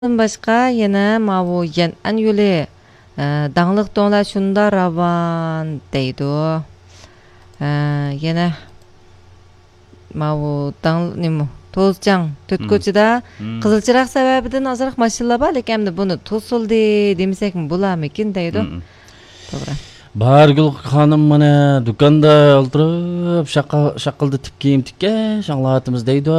başqa yana mavu yan an yuli dağlıq donlar şunda ravan deydi. Yana mavu dağ nemu tozcan tötküçüda kızılçırak sebebinden azırıq maşınlar var lekin bunu tosuldu demisek mi bulamakin deydi. Doğru. Bargul hanım mana dükanda oldurib şaqıldatib kiyim tikke şanlatımız deydi.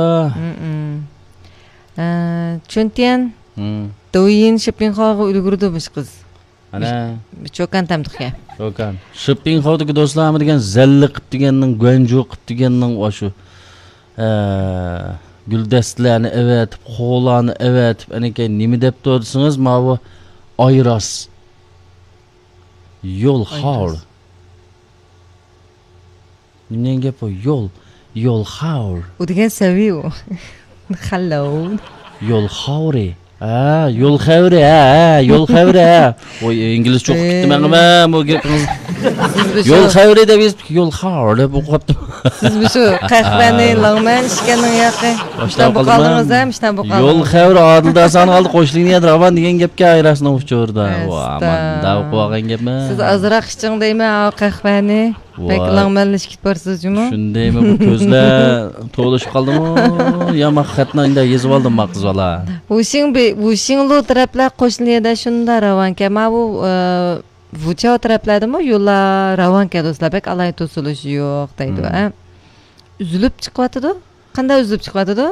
Çünten doyin shopping hallga ulgurdimiş kız. Ana cho'kan tamdiqga. Cho'kan. Shopping hallga do'stlarmi degan zalli qilib deganning, guanjo qilib deganning o'shu guldastlarni evatib, qo'llarni evatib, anaka nima deb tursangiz, mana ayras. Yo'l xavr. Nimadan gap o? Yo'l xavr. U degan saviy u. Hello. Yo'l xavri. Yo'l xavri, yo'l xavri. Oy, ingliz çok gitti menga bu gapingiz. Yo'l xavri deb eshitdik, yo'l xavr deb o'qibdim. Siz bu shu qahvani langman ishkanning yoqi. Ishdan bu qaldingiz ham, ishdan bu qaldingiz. Yo'l xavri Odildasan oldi qo'shlikni ravan degan gapga ayrasini o'chirdi. Aman, da o'qigan gapmi? Siz azroq iching deymi, qahvani? Pek langmanlish ketib borsizmi? Shundaymi bu ko'zlar to'lishib qoldimi? Ya maqxatni inda yezib oldim maqsiz bola. Ushing lo taraflar qo'shnilarda shunda ravanka. Ma bu Vucha tarafladimi yo'llar ravanka do'stlar, bek alay to'silish yo'q deydi. Uzilib chiqyotidi? Qanday uzilib chiqyotidi?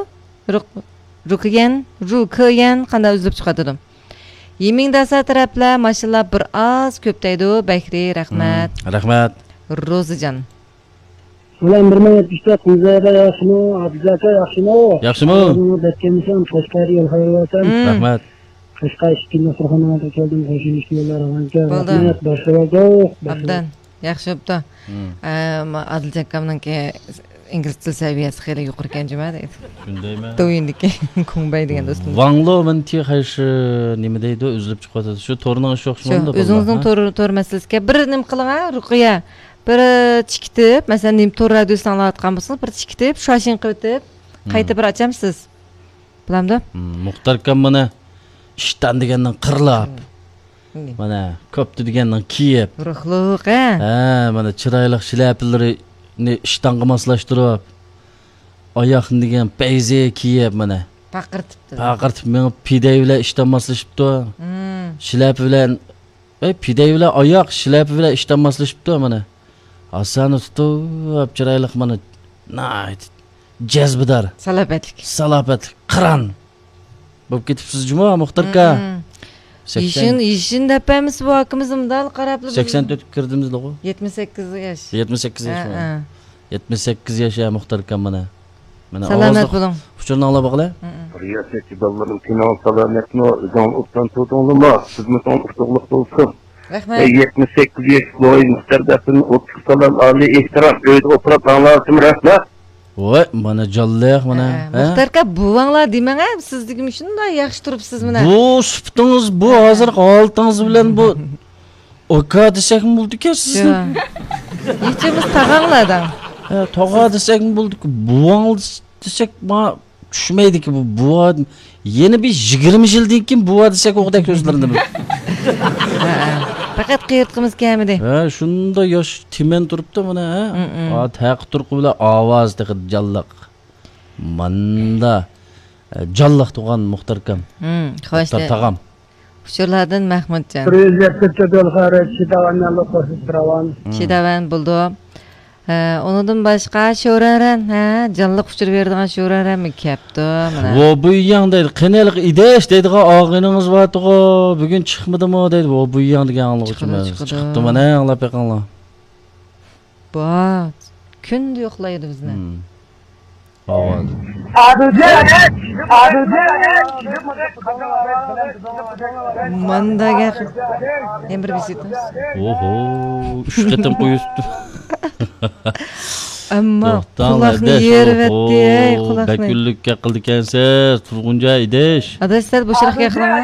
Ruqiyan qanday uzilib chiqyotidi? Yemingdasa taraflar mashinalar bir oz ko'p deydi. Bakri, rahmat. Rahmat. Ro'zijon. Ulan 174 muzayda yaxshimi? Abduzaka yaxshimi? Yaxshimi? Bekkemisam Qashqari yo'l xayriyatan. Rahmat. Qashqar ishkinda so'xonaga keldim, qo'shilishga yo'llar avanka. Rahmat, boshqa Abdan. Yaxshi bo'pti. Adiljon akamningki ingliz til saviyasi xeyli yuqori ekan juma deydi. Shundaymi? To'yindiki Kungbay degan do'stim. Vanglo minti qaysi nima deydi, uzilib chiqyotadi. Shu to'rning sho'xshimda bo'ldi. O'zingizning to'r masalasizga bir nim qiling, Ruqiya. Bir chikitib, masalan, nim to'r radiosini olayotgan bo'lsangiz, bir chikitib, shoshin qilib, qayta bir ochamsiz. Bilamda? Muxtar akam mana ishdan degandan qirlab. Mana ko'pti degandan kiyib. Ruhliq, mana chiroyli shlapalarini ishdan qamaslashtirib. Oyoqni degan payze kiyib mana. Paqirtib meni piday bilan ishdan maslashibdi. Shlap bilan piday bilan oyoq, shlap bilan ishdan maslashibdi mana. Asani tutib, chiroyli mana jazbidar. Salopatlik, qiran. Bo'p ketibsiz juma Muxtar aka. Yishin dapamiz bu akimizim dal qarab 84 kirdimizlar ku. 78 yosh. 78 yosh. 78 yosh Muxtar aka mana. Salomat bo'ling. Uçurni alab baqla. Riyasatchi bolalarning final salomatmi, o'zing o'tdan to'dingmi? Sizmi son ustuqliq bo'lsin. Rahmat. 78 yosh bo'yi Muxtardasini 30 salom oliy ehtirom o'yda o'tirib anglasim rahmat. Voy, mana jalliq mana. Muxtar aka buvanglar demang, sizligim shunday yaxshi turibsiz mana. Bu suputingiz, bu hozir holtingiz bilan bu oka desakmi bo'ldi-ku sizni? Nechamiz tag'anglardan. Tog'a desakmi bo'ldi-ku, buvang desak ma tushmaydi-ki bu buva. Yeni bir 20 yildan keyin buva desak o'qdak so'zlarni. Faqat qiyirtqimiz kamidi. Shunda yosh timen turibdi mana, taq turqi bilan ovoz taqid jalliq. Manda jalliq tug'an Muxtar akam. Xo'sh. Tag'am. Uchurlardan Mahmudjon. 174 yo'l xayriyat Chidavanni qo'shib Chidavan bo'ldi. Ondan başqa sho'raran, jalliq uchirib berdigan sho'raranmi kapti mana. Vo bu yang deydi, qanalik idesh deydigan og'iningiz bor-ku, bugun chiqmadimi deydi. Vo bu yang degan anglag'uchimiz. Chiqdi mana, anglab beqanlar. Bot, kunda yo'qlaydi bizni. Ovoz. Mandaga hem bir visitimiz. Oho, 3 qatam qo'yibdi. Ammo quloqni yervatdi, quloqni. Bakullikka qildi ekansiz, turg'unja idish. Adaslar bu shirxga qilaman.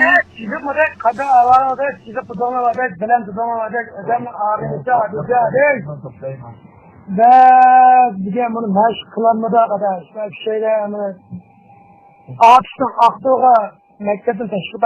Degan buni mashq qilinmadi arkadaş. Bir şeyler Ağaçtan aktığı maktabda tashqi